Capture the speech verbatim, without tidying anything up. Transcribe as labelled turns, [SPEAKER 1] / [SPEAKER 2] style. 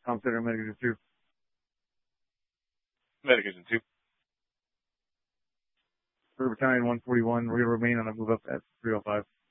[SPEAKER 1] Com Center, Medic two.
[SPEAKER 2] Medic is in two.
[SPEAKER 1] For Battalion one forty-one, we remain on a move up at three oh five.